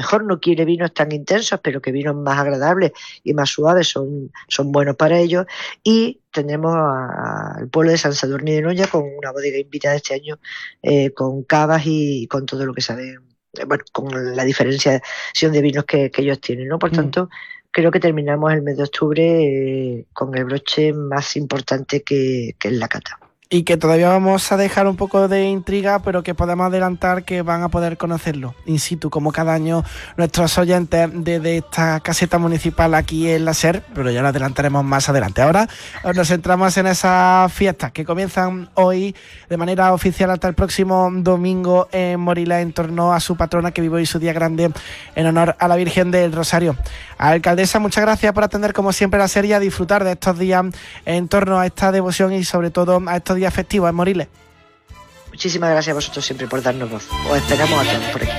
mejor no quiere vinos tan intensos, pero que vinos más agradables y más suaves son buenos para ellos. Y tenemos al pueblo de San Sadurní de Noya con una bodega invitada este año, con cavas y con todo lo que saben, bueno, con la diferenciación de vinos que ellos tienen, ¿no? Por tanto, creo que terminamos el mes de octubre con el broche más importante que es la cata. Y que todavía vamos a dejar un poco de intriga, pero que podemos adelantar que van a poder conocerlo in situ, como cada año nuestros oyentes desde esta caseta municipal aquí en la SER, pero ya lo adelantaremos más adelante. Ahora nos centramos en esas fiestas que comienzan hoy de manera oficial hasta el próximo domingo en Moriles, en torno a su patrona, que vive hoy su día grande en honor a la Virgen del Rosario. Alcaldesa, muchas gracias por atender como siempre la SER y a disfrutar de estos días en torno a esta devoción y sobre todo a estos días festivos en Moriles. Muchísimas gracias a vosotros siempre por darnos voz. Os esperamos a todos por aquí.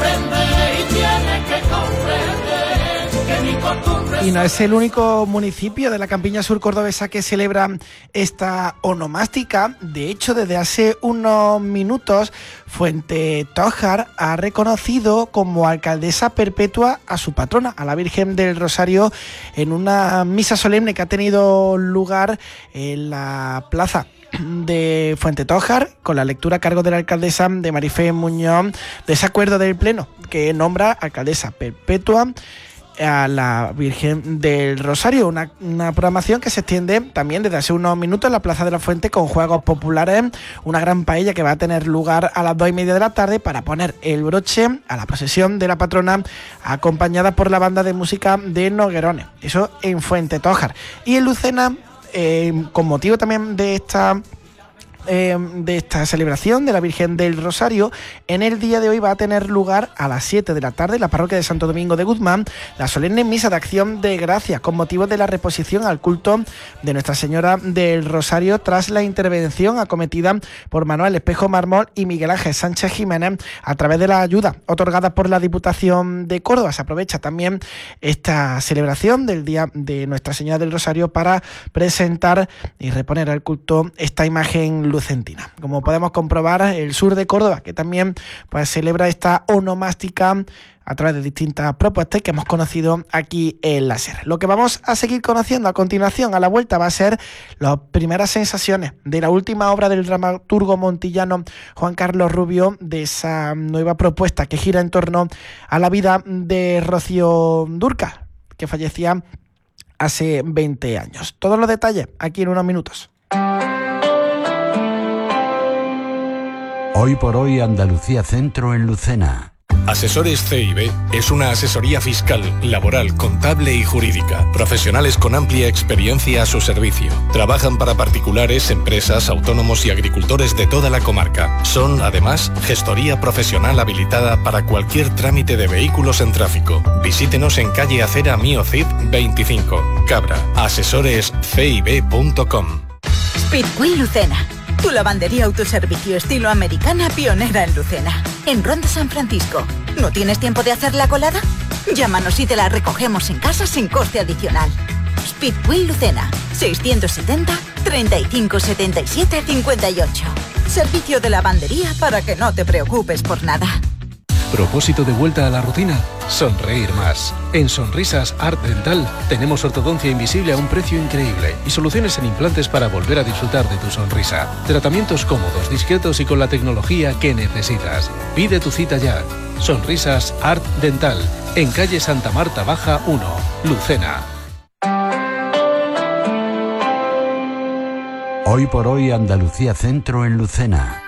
Y no es el único municipio de la campiña sur cordobesa que celebra esta onomástica. De hecho, desde hace unos minutos, Fuentetójar ha reconocido como alcaldesa perpetua a su patrona, a la Virgen del Rosario, en una misa solemne que ha tenido lugar en la plaza de Fuentetójar, con la lectura a cargo de la alcaldesa de Marifé Muñoz de ese acuerdo del Pleno que nombra alcaldesa perpetua a la Virgen del Rosario, una programación que se extiende también desde hace unos minutos en la Plaza de la Fuente, con juegos populares, una gran paella que va a tener lugar a las 2:30 de la tarde para poner el broche a la procesión de la patrona, acompañada por la banda de música de Noguerones, eso en Fuentetójar. Y en Lucena, con motivo también de esta celebración de la Virgen del Rosario, en el día de hoy va a tener lugar a las 7 de la tarde en la parroquia de Santo Domingo de Guzmán la solemne misa de acción de gracias con motivo de la reposición al culto de Nuestra Señora del Rosario tras la intervención acometida por Manuel Espejo Mármol y Miguel Ángel Sánchez Jiménez a través de la ayuda otorgada por la Diputación de Córdoba. Se aprovecha también esta celebración del Día de Nuestra Señora del Rosario para presentar y reponer al culto esta imagen lucentina. Como podemos comprobar, el sur de Córdoba, que también pues celebra esta onomástica a través de distintas propuestas que hemos conocido aquí en la SER. Lo que vamos a seguir conociendo a continuación, a la vuelta, va a ser las primeras sensaciones de la última obra del dramaturgo montillano Juan Carlos Rubio, de esa nueva propuesta que gira en torno a la vida de Rocío Dúrcal, que fallecía hace 20 años. Todos los detalles aquí en unos minutos. Hoy por hoy Andalucía Centro en Lucena. Asesores CIB es una asesoría fiscal, laboral, contable y jurídica. Profesionales con amplia experiencia a su servicio. Trabajan para particulares, empresas, autónomos y agricultores de toda la comarca. Son, además, gestoría profesional habilitada para cualquier trámite de vehículos en tráfico. Visítenos en calle Acera Mío Cid 25, Cabra. asesorescib.com. Speedway Lucena. Tu lavandería autoservicio estilo americana pionera en Lucena. En Ronda San Francisco. ¿No tienes tiempo de hacer la colada? Llámanos y te la recogemos en casa sin coste adicional. Speedway Lucena. 670 35 77 58. Servicio de lavandería para que no te preocupes por nada. ¿Propósito de vuelta a la rutina? Sonreír más. En Sonrisas Art Dental tenemos ortodoncia invisible a un precio increíble y soluciones en implantes para volver a disfrutar de tu sonrisa. Tratamientos cómodos, discretos y con la tecnología que necesitas. Pide tu cita ya. Sonrisas Art Dental, en calle Santa Marta Baja 1, Lucena. Hoy por hoy Andalucía Centro en Lucena.